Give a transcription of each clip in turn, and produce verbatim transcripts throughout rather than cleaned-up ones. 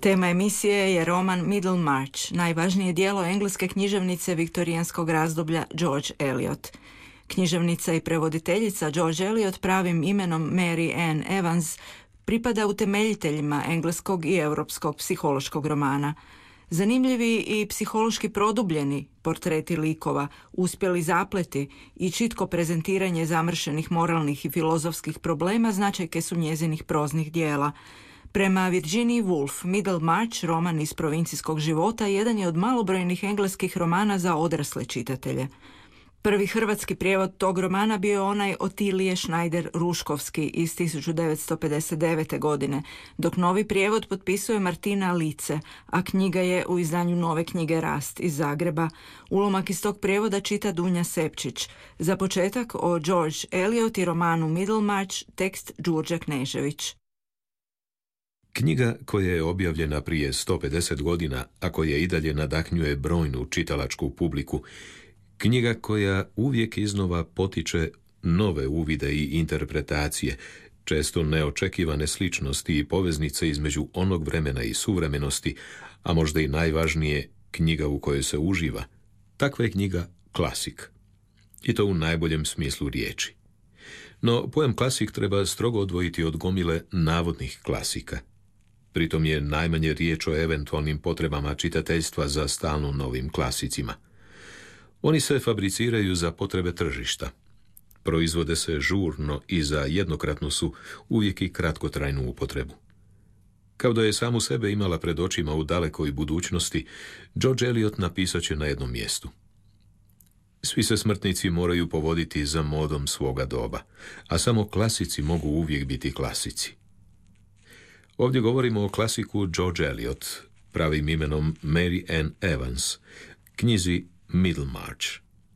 Tema emisije je roman Middlemarch, najvažnije djelo engleske književnice viktorijanskog razdoblja George Eliot. Književnica i prevoditeljica George Eliot pravim imenom Mary Ann Evans pripada utemeljiteljima engleskog i europskog psihološkog romana. Zanimljivi i psihološki produbljeni portreti likova, uspjeli zapleti i čitko prezentiranje zamršenih moralnih i filozofskih problema značajke su njezinih proznih dijela. Prema Virginiji Woolf, Middlemarch, roman iz provincijskog života, jedan je od malobrojnih engleskih romana za odrasle čitatelje. Prvi hrvatski prijevod tog romana bio je onaj Otilije Schneider-Ruškovski iz tisuću devetsto pedeset devete. godine, dok novi prijevod potpisuje Martina Lice, a knjiga je u izdanju Nove knjige Rast iz Zagreba. Ulomak iz tog prijevoda čita Dunja Sepčić. Za početak o George Eliot i romanu Middlemarch, tekst Đurđa Knežević. Knjiga koja je objavljena prije sto pedeset godina, a koja i dalje nadahnjuje brojnu čitalačku publiku, knjiga koja uvijek iznova potiče nove uvide i interpretacije, često neočekivane sličnosti i poveznice između onog vremena i suvremenosti, a možda i najvažnije, knjiga u kojoj se uživa. Takva je knjiga klasik. I to u najboljem smislu riječi. No, pojam klasik treba strogo odvojiti od gomile navodnih klasika. Pritom je najmanje riječ o eventualnim potrebama čitateljstva za stalno novim klasicima. Oni se fabriciraju za potrebe tržišta. Proizvode se žurno i za jednokratnu su uvijek i kratkotrajnu upotrebu. Kao da je samu sebe imala pred očima u dalekoj budućnosti, George Eliot napisat će na jednom mjestu: svi se smrtnici moraju povoditi za modom svoga doba, a samo klasici mogu uvijek biti klasici. Ovdje govorimo o klasiku George Eliot, pravim imenom Mary Ann Evans, knjizi Middlemarch.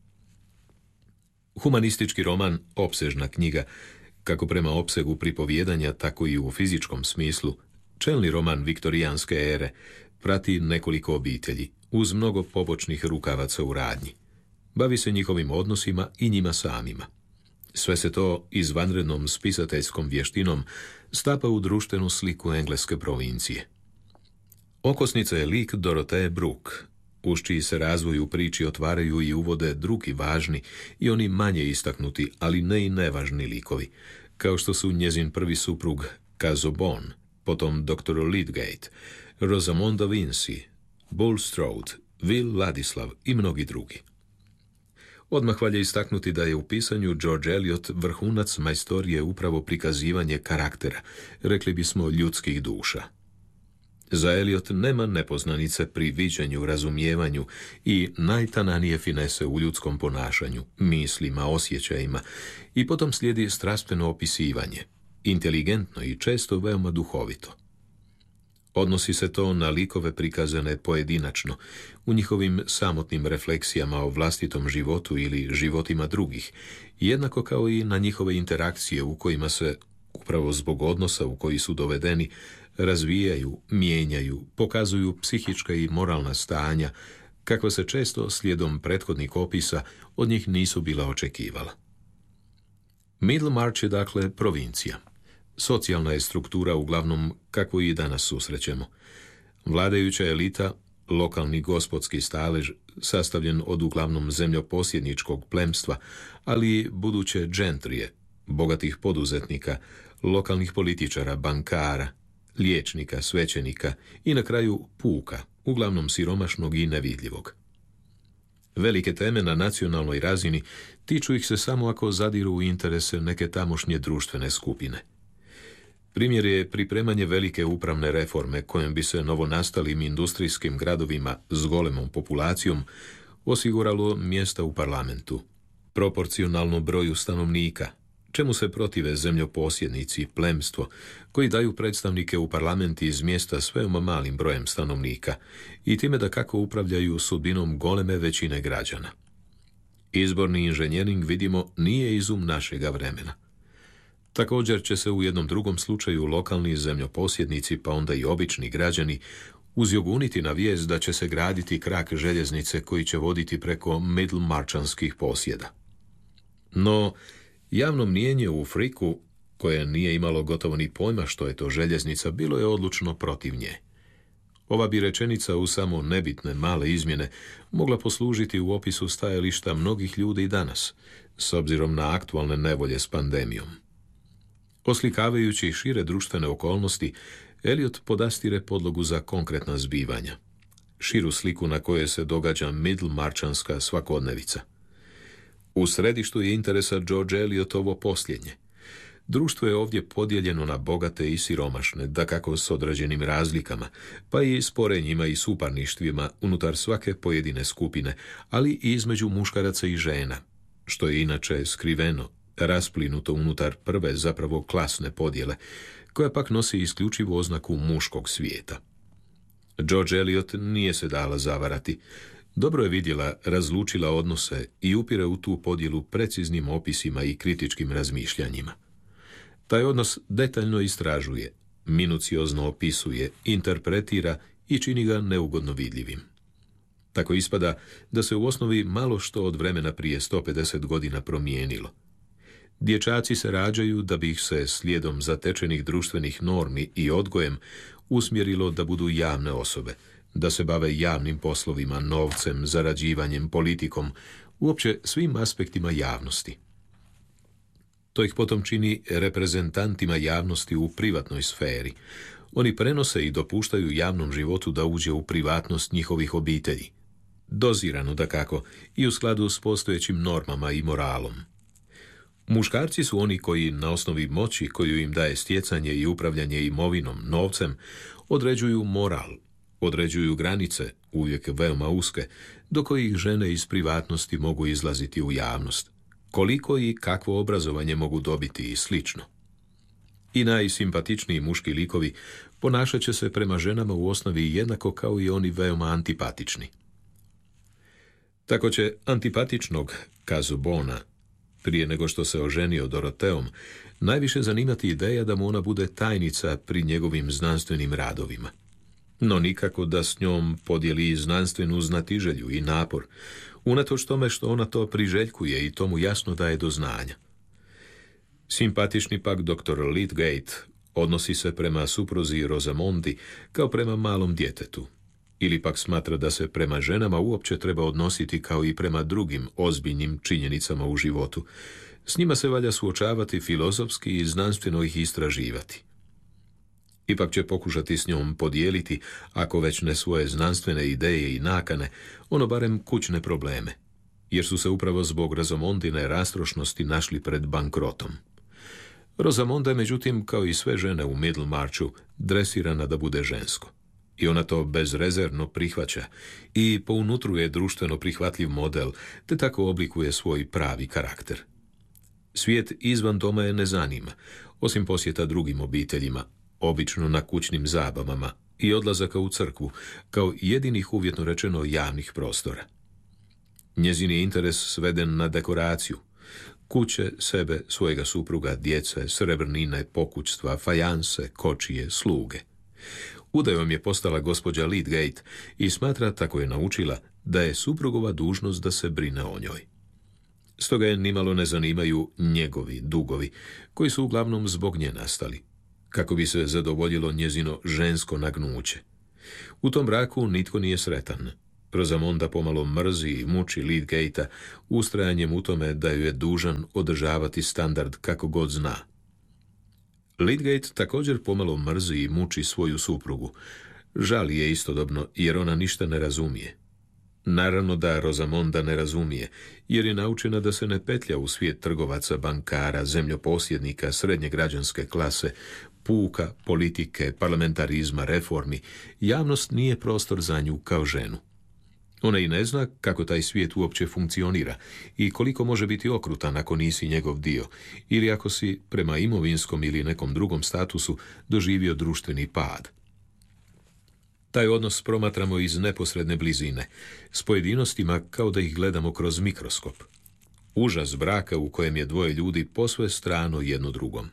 Humanistički roman, opsežna knjiga, kako prema opsegu pripovijedanja, tako i u fizičkom smislu, čelni roman viktorijanske ere, prati nekoliko obitelji, uz mnogo pobočnih rukavaca u radnji. Bavi se njihovim odnosima i njima samima. Sve se to izvanrednom spisateljskom vještinom stapa u društvenu sliku engleske provincije. Okosnica je lik Dorothee Brooke, uz čiji se razvoj u priči otvaraju i uvode drugi važni i oni manje istaknuti, ali ne i nevažni likovi, kao što su njezin prvi suprug Casaubon, potom doktor Lydgate, Rosamonda Vinci, Bulstrode, Will Ladislav i mnogi drugi. Odmah valja istaknuti da je u pisanju George Eliot vrhunac majstorije upravo prikazivanje karaktera, rekli bismo ljudskih duša. Za Eliot nema nepoznanice pri viđenju, razumijevanju i najtananije finese u ljudskom ponašanju, mislima, osjećajima, i potom slijedi strastveno opisivanje, inteligentno i često veoma duhovito. Odnosi se to na likove prikazane pojedinačno, u njihovim samotnim refleksijama o vlastitom životu ili životima drugih, jednako kao i na njihove interakcije u kojima se, upravo zbog odnosa u koji su dovedeni, razvijaju, mijenjaju, pokazuju psihička i moralna stanja, kakva se često slijedom prethodnih opisa od njih nisu bila očekivala. Middlemarch je dakle provincija. Socijalna je struktura uglavnom kakvu i danas susrećemo. Vladajuća elita, lokalni gospodski stalež, sastavljen od uglavnom zemljoposjedničkog plemstva, ali buduće džentrije, bogatih poduzetnika, lokalnih političara, bankara, liječnika, svećenika i na kraju puka, uglavnom siromašnog i nevidljivog. Velike teme na nacionalnoj razini tiču ih se samo ako zadiru u interese neke tamošnje društvene skupine. Primjer je pripremanje velike upravne reforme kojom bi se novonastalim industrijskim gradovima s golemom populacijom osiguralo mjesta u parlamentu, proporcionalno broju stanovnika, čemu se protive zemljoposjednici, plemstvo, koji daju predstavnike u parlament iz mjesta s veoma malim brojem stanovnika i time da kako upravljaju sudbinom goleme većine građana. Izborni inženjering, vidimo, nije izum našega vremena. Također će se u jednom drugom slučaju lokalni zemljoposjednici, pa onda i obični građani, uzjoguniti na vijest da će se graditi krak željeznice koji će voditi preko Middlemarchanskih posjeda. No, javno mnijenje u Friku, koje nije imalo gotovo ni pojma što je to željeznica, bilo je odlučno protiv nje. Ova bi rečenica u samo nebitne male izmjene mogla poslužiti u opisu stajališta mnogih ljudi i danas, s obzirom na aktualne nevolje s pandemijom. Oslikavajući šire društvene okolnosti, Eliot podastire podlogu za konkretna zbivanja, širu sliku na kojoj se događa Middlemarčanska svakodnevica. U središtu je interesa George Eliotovo posljednje. Društvo je ovdje podijeljeno na bogate i siromašne, dakako s određenim razlikama, pa i sporenjima i suparništvima unutar svake pojedine skupine, ali i između muškaraca i žena, što je inače skriveno, rasplinuto unutar prve zapravo klasne podjele, koja pak nosi isključivu oznaku muškog svijeta. George Eliot nije se dala zavarati. Dobro je vidjela, razlučila odnose i upire u tu podjelu preciznim opisima i kritičkim razmišljanjima. Taj odnos detaljno istražuje, minuciozno opisuje, interpretira i čini ga neugodno vidljivim. Tako ispada da se u osnovi malo što od vremena prije sto pedeset godina promijenilo. Dječaci se rađaju da bi ih se slijedom zatečenih društvenih normi i odgojem usmjerilo da budu javne osobe, da se bave javnim poslovima, novcem, zarađivanjem, politikom, uopće svim aspektima javnosti. To ih potom čini reprezentantima javnosti u privatnoj sferi. Oni prenose i dopuštaju javnom životu da uđe u privatnost njihovih obitelji. Dozirano dakako i u skladu s postojećim normama i moralom. Muškarci su oni koji na osnovi moći koju im daje stjecanje i upravljanje imovinom, novcem, određuju moral, određuju granice, uvijek veoma uske, do kojih žene iz privatnosti mogu izlaziti u javnost. Koliko i kakvo obrazovanje mogu dobiti i slično. I najsimpatičniji muški likovi ponašat će se prema ženama u osnovi jednako kao i oni veoma antipatični. Tako će antipatičnog Kazubona, prije nego što se oženio Doroteom, najviše zanimati ideja da mu ona bude tajnica pri njegovim znanstvenim radovima. No nikako da s njom podijeli znanstvenu znatiželju i napor, unatoč tome što ona to priželjkuje i tomu jasno daje do znanja. Simpatični pak doktor Lydgate odnosi se prema supruzi Rosamondi kao prema malom djetetu, ili pak smatra da se prema ženama uopće treba odnositi kao i prema drugim ozbiljnim činjenicama u životu. S njima se valja suočavati filozofski i znanstveno ih istraživati. Ipak će pokušati s njom podijeliti, ako već ne svoje znanstvene ideje i nakane, ono barem kućne probleme, jer su se upravo zbog Rosamondine rastrošnosti našli pred bankrotom. Rosamonda je međutim, kao i sve žene u Middlemarchu, dresirana da bude žensko. I ona to bezrezervno prihvaća i pounutruje društveno prihvatljiv model, te tako oblikuje svoj pravi karakter. Svijet izvan doma je ne zanima, osim posjeta drugim obiteljima, obično na kućnim zabavama i odlazaka u crkvu, kao jedinih uvjetno rečeno javnih prostora. Njezin je interes sveden na dekoraciju, kuće, sebe, svojega supruga, djece, srebrnine, pokućstva, fajanse, kočije, sluge. Udajom je postala gospođa Lydgate i smatra, tako je naučila, da je suprugova dužnost da se brine o njoj. Stoga je nimalo ne zanimaju njegovi dugovi, koji su uglavnom zbog nje nastali, kako bi se zadovoljilo njezino žensko nagnuće. U tom braku nitko nije sretan. Rosamonda pomalo mrzi i muči Lydgatea ustrajanjem u tome da ju je dužan održavati standard kako god zna. Lydgate također pomalo mrzi i muči svoju suprugu. Žali je istodobno jer ona ništa ne razumije. Naravno da Rosamonda ne razumije, jer je naučena da se ne petlja u svijet trgovaca, bankara, zemljoposjednika, srednje građanske klase, puka, politike, parlamentarizma, reformi. Javnost nije prostor za nju kao ženu. Ona i ne zna kako taj svijet uopće funkcionira i koliko može biti okrutan ako nisi njegov dio, ili ako si prema imovinskom ili nekom drugom statusu doživio društveni pad. Taj odnos promatramo iz neposredne blizine, s pojedinostima kao da ih gledamo kroz mikroskop. Užas braka u kojem je dvoje ljudi posve strano jedno drugom.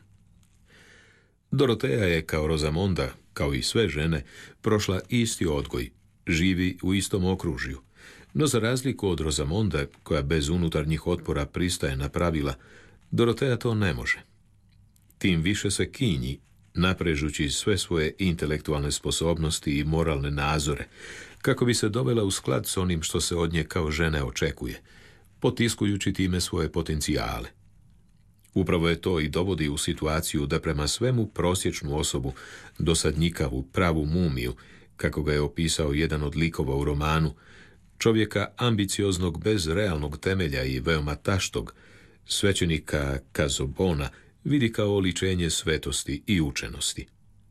Dorotea je, kao Rosamonda, kao i sve žene, prošla isti odgoj, živi u istom okružju, no za razliku od Rosamonde, koja bez unutarnjih otpora pristaje na pravila, Dorotea to ne može. Tim više se kinji, naprežući sve svoje intelektualne sposobnosti i moralne nazore, kako bi se dovela u sklad s onim što se od nje kao žene očekuje, potiskujući time svoje potencijale. Upravo je to i dovodi u situaciju da prema svemu prosječnu osobu, dosadnjikavu, pravu mumiju, kako ga je opisao jedan od likova u romanu, čovjeka ambicioznog bez realnog temelja i veoma taštog, svećenika Kazobona, vidi kao oličenje svetosti i učenosti.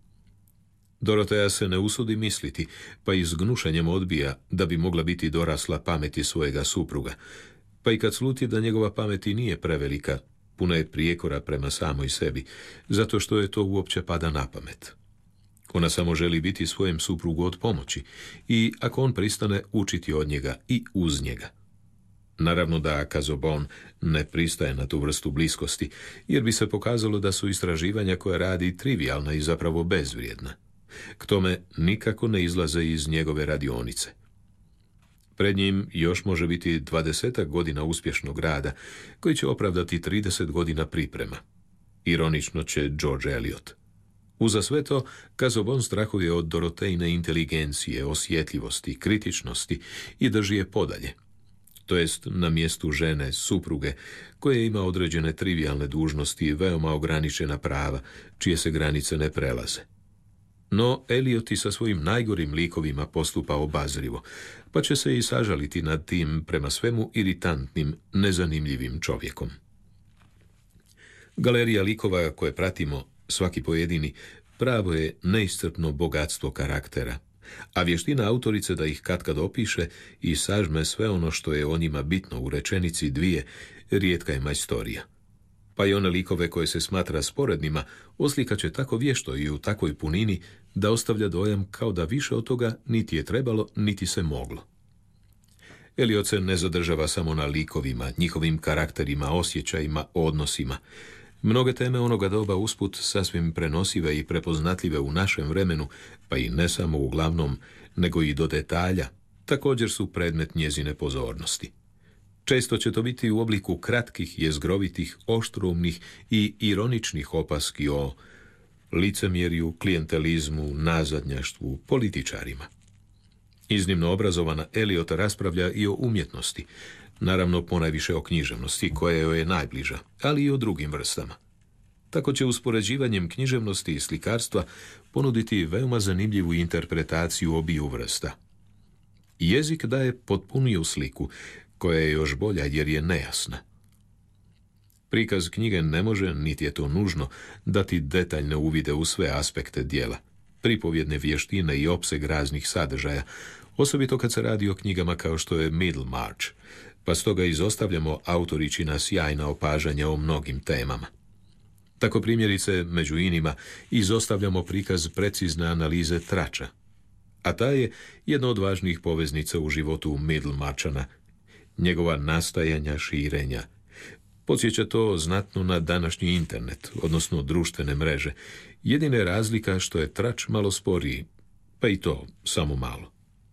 Dorotea se ne usudi misliti, pa i s gnušanjem odbija da bi mogla biti dorasla pameti svojega supruga, pa i kad sluti da njegova pamet i nije prevelika, puna je prijekora prema samoj sebi, zato što je to uopće pada na pamet. Ona samo želi biti svojem suprugu od pomoći i, ako on pristane, učiti od njega i uz njega. Naravno da Kazobon ne pristaje na tu vrstu bliskosti, jer bi se pokazalo da su istraživanja koje radi trivijalna i zapravo bezvrijedna. K tome nikako ne izlaze iz njegove radionice. Pred njim još može biti dvadesetak godina uspješnog rada, koji će opravdati trideset godina priprema. Ironično će George Eliot. Uza sve to, Kazobon strahuje od Dorotejine inteligencije, osjetljivosti, kritičnosti i drži je podalje. To jest na mjestu žene, supruge, koje ima određene trivijalne dužnosti i veoma ograničena prava, čije se granice ne prelaze. No, Eliot i sa svojim najgorim likovima postupa obazrivo, pa će se i sažaliti nad tim prema svemu iritantnim, nezanimljivim čovjekom. Galerija likova koje pratimo, svaki pojedini, pravo je neiscrpno bogatstvo karaktera, a vještina autorice da ih katkad opiše i sažme sve ono što je o njima bitno u rečenici dvije, rijetka je majstorija. Pa i one likove koje se smatra sporednima oslika će tako vješto i u takvoj punini da ostavlja dojam kao da više od toga niti je trebalo, niti se moglo. Eliot se ne zadržava samo na likovima, njihovim karakterima, osjećajima, odnosima. Mnoge teme onoga doba usput sasvim prenosive i prepoznatljive u našem vremenu, pa i ne samo uglavnom, nego i do detalja, također su predmet njezine pozornosti. Često će to biti u obliku kratkih, jezgrovitih, oštroumnih i ironičnih opaski o licemjerju, klijentelizmu, nazadnjaštvu, političarima. Iznimno obrazovana Eliot raspravlja i o umjetnosti, naravno ponajviše o književnosti koja joj je najbliža, ali i o drugim vrstama. Tako će uspoređivanjem književnosti i slikarstva ponuditi veoma zanimljivu interpretaciju obiju vrsta. Jezik daje potpuniju sliku, koja je još bolja jer je nejasna. Prikaz knjige ne može, niti je to nužno, dati detaljne uvide u sve aspekte djela, pripovjedne vještine i opseg raznih sadržaja, osobito kad se radi o knjigama kao što je Middlemarch, pa stoga izostavljamo autoričina sjajna opažanja o mnogim temama. Tako primjerice, među inima, izostavljamo prikaz precizne analize trača, a ta je jedna od važnijih poveznica u životu Middlemarchana, njegova nastajanja, širenja. Podsjeća to znatno na današnji internet, odnosno društvene mreže. Jedina je razlika što je trač malo sporiji, pa i to samo malo.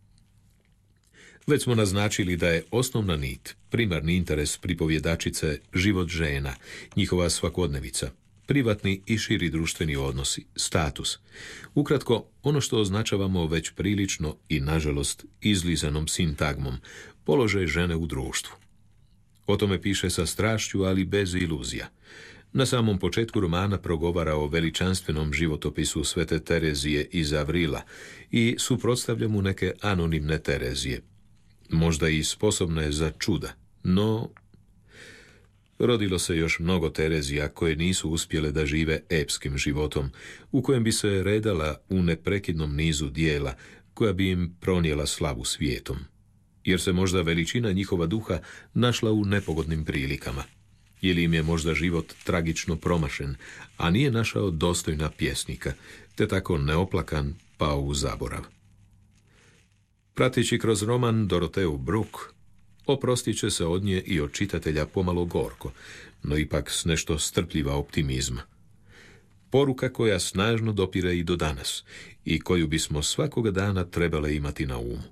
Već smo naznačili da je osnovna nit, primarni interes pripovjedačice život žena, njihova svakodnevica, privatni i širi društveni odnosi, status. Ukratko, ono što označavamo već prilično i, nažalost, izlizanom sintagmom, položaj žene u društvu. O tome piše sa strašću, ali bez iluzija. Na samom početku romana progovara o veličanstvenom životopisu Svete Terezije iz Avrila i suprotstavlja mu neke anonimne Terezije, možda i sposobne za čuda, no rodilo se još mnogo Terezija koje nisu uspjele da žive epskim životom, u kojem bi se redala u neprekidnom nizu dijela koja bi im pronijela slavu svijetom, jer se možda veličina njihova duha našla u nepogodnim prilikama, ili im je možda život tragično promašen, a nije našao dostojna pjesnika, te tako neoplakan pao u zaborav. Prateći kroz roman Doroteu Brooke, oprostit će se od nje i od čitatelja pomalo gorko, no ipak s nešto strpljiva optimizma. Poruka koja snažno dopire i do danas i koju bismo svakoga dana trebale imati na umu.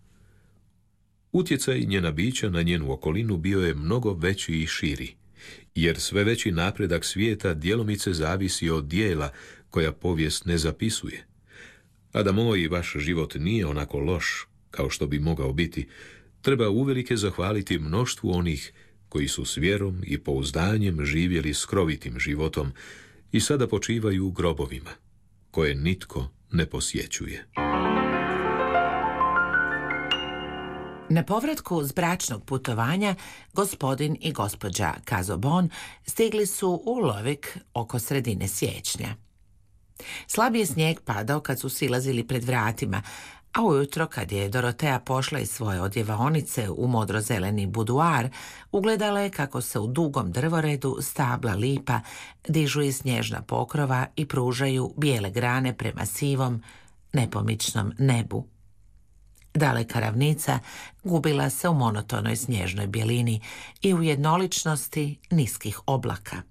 Utjecaj njena bića na njenu okolinu bio je mnogo veći i širi, jer sve veći napredak svijeta djelomice zavisi od dijela koja povijest ne zapisuje. A da moj i vaš život nije onako loš kao što bi mogao biti, treba uvelike zahvaliti mnoštvu onih koji su s vjerom i pouzdanjem živjeli skrovitim životom i sada počivaju u grobovima, koje nitko ne posjećuje. Na povratku s bračnog putovanja, gospodin i gospođa Casaubon stigli su u Lovik oko sredine siječnja. Slab je snijeg padao kad su silazili pred vratima, a ujutro kad je Dorotea pošla iz svoje odjevaonice u modrozeleni buduar, ugledala je kako se u dugom drvoredu stabla lipa dižu iz snježna pokrova i pružaju bijele grane prema sivom, nepomičnom nebu. Daleka ravnica gubila se u monotonoj snježnoj bjelini i u jednoličnosti niskih oblaka.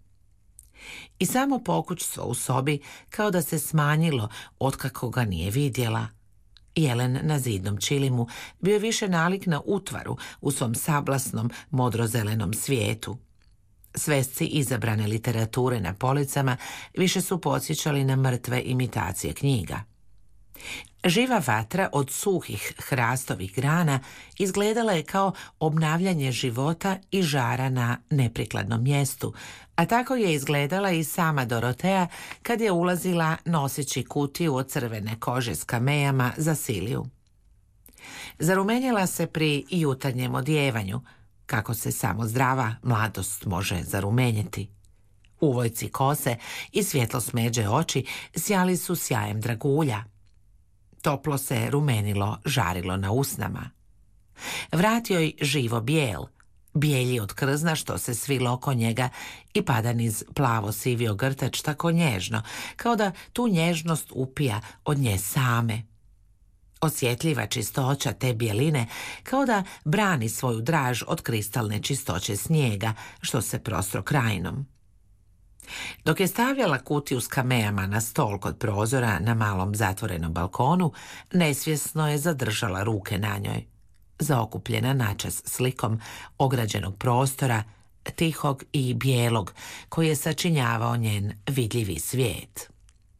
I samo pokućstvo u sobi kao da se smanjilo otkako ga nije vidjela. Jelen na zidnom čilimu bio više nalik na utvaru u svom sablasnom modrozelenom svijetu. Svesci izabrane literature na policama više su podsjećali na mrtve imitacije knjiga. Živa vatra od suhih hrastovih grana izgledala je kao obnavljanje života i žara na neprikladnom mjestu, a tako je izgledala i sama Dorotea kad je ulazila noseći kutiju od crvene kože s kamejama za Siliju. Zarumenjala se pri jutarnjem odjevanju, kako se samo zdrava mladost može zarumenjeti. Uvojci kose i svjetlo smeđe oči sjali su sjajem dragulja. Toplo se rumenilo žarilo na usnama. Vrat joj živo bijel, bijelji od krzna što se svilo oko njega i pada niz plavo sivio grtač tako nježno, kao da tu nježnost upija od nje same. Osjetljiva čistoća te bijeline kao da brani svoju draž od kristalne čistoće snijega što se prostro krajinom. Dok je stavljala kutiju s kamejama na stol kod prozora na malom zatvorenom balkonu, nesvjesno je zadržala ruke na njoj, zaokupljena načas slikom ograđenog prostora, tihog i bijelog, koji je sačinjavao njen vidljivi svijet.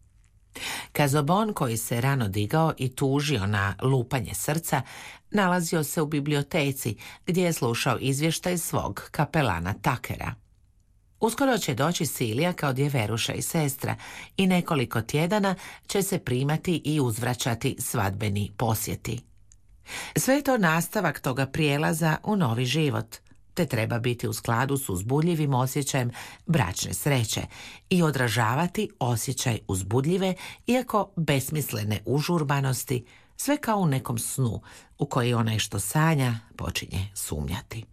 Casaubon, koji se rano digao i tužio na lupanje srca, nalazio se u biblioteci gdje je slušao izvještaj svog kapelana Takera. Uskoro će doći Silija kao djeveruša i sestra i nekoliko tjedana će se primati i uzvraćati svadbeni posjeti. Sve je to nastavak toga prijelaza u novi život, te treba biti u skladu s uzbudljivim osjećajem bračne sreće i odražavati osjećaj uzbudljive, iako besmislene užurbanosti, sve kao u nekom snu u koji onaj što sanja počinje sumnjati.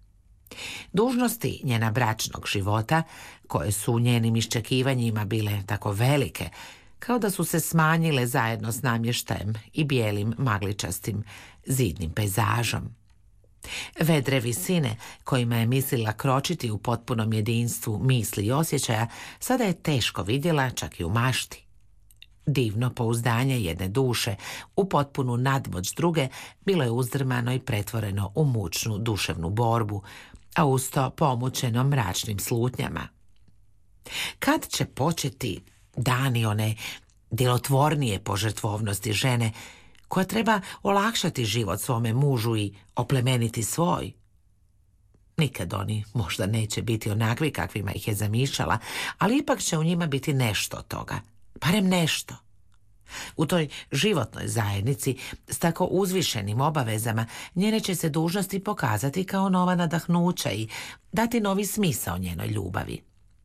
Dužnosti njena bračnog života, koje su u njenim iščekivanjima bile tako velike, kao da su se smanjile zajedno s namještajem i bijelim magličastim zidnim pejzažom. Vedre visine, kojima je mislila kročiti u potpunom jedinstvu misli i osjećaja, sada je teško vidjela čak i u mašti. Divno pouzdanje jedne duše u potpunu nadmoć druge bilo je uzdrmano i pretvoreno u mučnu duševnu borbu, a usto pomućeno mračnim slutnjama. Kad će početi dani one djelotvornije požrtvovnosti žene, koja treba olakšati život svome mužu i oplemeniti svoj? Nikad oni možda neće biti onakvi kakvima ih je zamišljala, ali ipak će u njima biti nešto od toga, barem nešto. U toj životnoj zajednici s tako uzvišenim obavezama njene će se dužnosti pokazati kao nova nadahnuća i dati novi smisao njenoj ljubavi.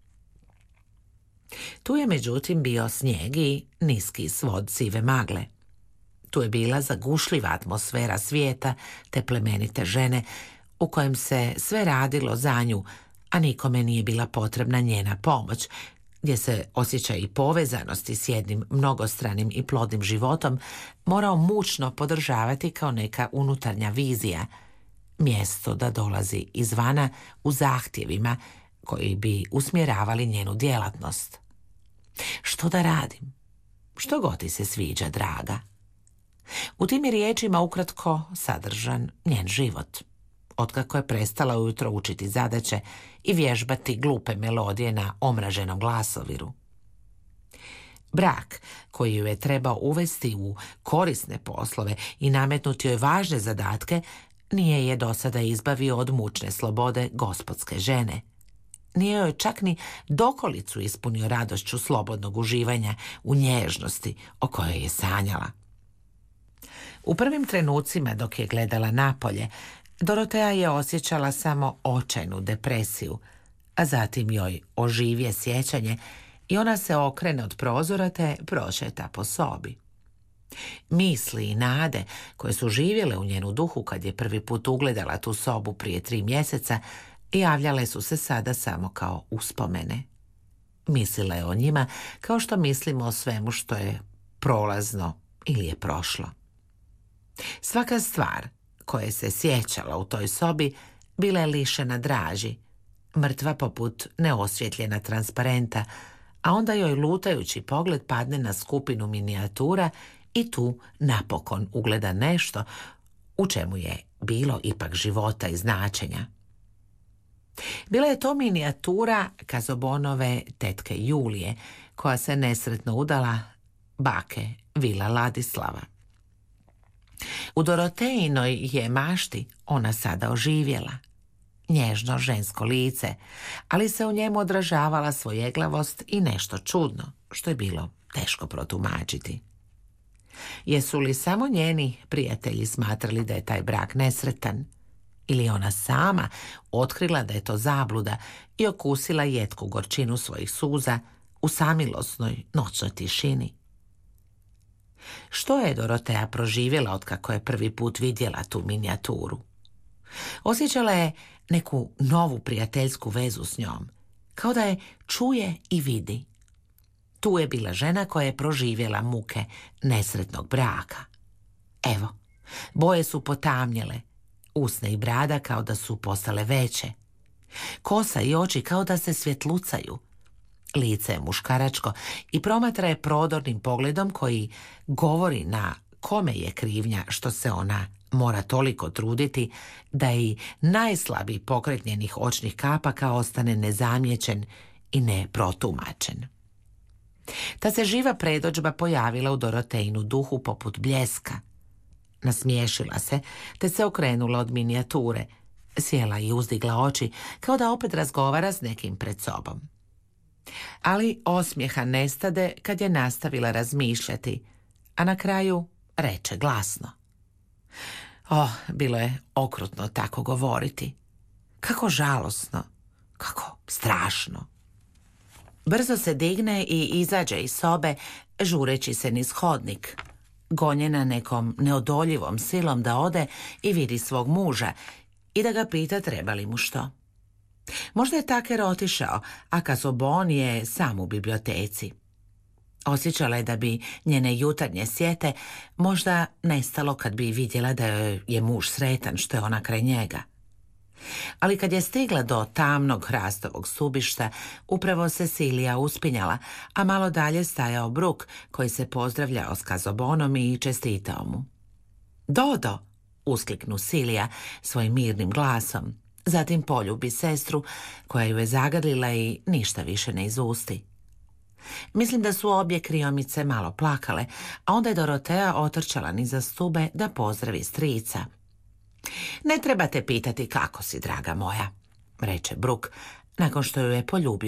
Tu je međutim bio snijeg i niski svod sive magle. Tu je bila zagušljiva atmosfera svijeta te plemenite žene u kojem se sve radilo za nju, a nikome nije bila potrebna njena pomoć, gdje se osjećaj i povezanosti s jednim mnogostranim i plodnim životom morao mučno podržavati kao neka unutarnja vizija, mjesto da dolazi izvana u zahtjevima koji bi usmjeravali njenu djelatnost. Što da radim? Što god ti se sviđa, draga? U tim je riječima ukratko sadržan njen život, otkako je prestala ujutro učiti zadaće i vježbati glupe melodije na omraženom glasoviru. Brak, koji ju je trebao uvesti u korisne poslove i nametnuti joj važne zadatke, nije je do sada izbavio od mučne slobode gospodske žene. Nije joj čak ni dokolicu ispunio radošću slobodnog uživanja u nježnosti o kojoj je sanjala. U prvim trenucima dok je gledala napolje, Dorotea je osjećala samo očajnu depresiju, a zatim joj oživje sjećanje i ona se okrene od prozora te prošeta po sobi. Misli i nade koje su živjele u njenu duhu kad je prvi put ugledala tu sobu prije tri mjeseca, javljale su se sada samo kao uspomene. Mislila je o njima kao što mislimo o svemu što je prolazno ili je prošlo. Svaka stvar koje se sjećala u toj sobi bila je lišena draži, mrtva poput neosvjetljena transparenta, a onda joj lutajući pogled padne na skupinu minijatura i tu napokon ugleda nešto u čemu je bilo ipak života i značenja. Bila je to minijatura Kazobonove tetke Julije, koja se nesretno udala bake Vila Ladislava. U Dorotejinoj je mašti ona sada oživjela. Nježno žensko lice, ali se u njemu odražavala svojeglavost i nešto čudno, što je bilo teško protumačiti. Jesu li samo njeni prijatelji smatrali da je taj brak nesretan? Ili ona sama otkrila da je to zabluda i okusila jetku gorčinu svojih suza u samilosnoj noćnoj tišini? Što je Dorotea proživjela otkako je prvi put vidjela tu minijaturu? Osjećala je neku novu prijateljsku vezu s njom, kao da je čuje i vidi. Tu je bila žena koja je proživjela muke nesretnog braka. Evo, boje su potamnjele, usne i brada kao da su postale veće, kosa i oči kao da se svjetlucaju. Lice je muškaračko i promatra je prodornim pogledom koji govori na kome je krivnja što se ona mora toliko truditi da i najslabiji pokret njenih očnih kapaka ostane nezamijećen i neprotumačen. Ta se živa predodžba pojavila u Dorotejinu duhu poput bljeska. Nasmiješila se, te se okrenula od minijature, sjela i uzdigla oči kao da opet razgovara s nekim pred sobom. Ali osmijeha nestade kad je nastavila razmišljati, a na kraju reče glasno: "Oh, bilo je okrutno tako govoriti. Kako žalosno, kako strašno." Brzo se digne i izađe iz sobe, žureći se niz hodnik, gonjena nekom neodoljivom silom da ode i vidi svog muža i da ga pita treba li mu što. Možda je Taker otišao, a Kazobon je sam u biblioteci. Osjećala je da bi njene jutarnje sjete možda nestalo kad bi vidjela da je muž sretan što je ona kraj njega. Ali kad je stigla do tamnog hrastovog stubišta, upravo se Silija uspinjala, a malo dalje stajao Bruk koji se pozdravljao s Kazobonom i čestitao mu. "Dodo!" uskliknu Silija svojim mirnim glasom, zatim poljubi sestru koja ju je zagadlila i ništa više ne izusti. Mislim da su obje kriomice malo plakale, a onda je Dorotea otrčala niza stube da pozdravi strica. "Ne trebate pitati kako si, draga moja," reče Bruk, nakon što ju je poljubio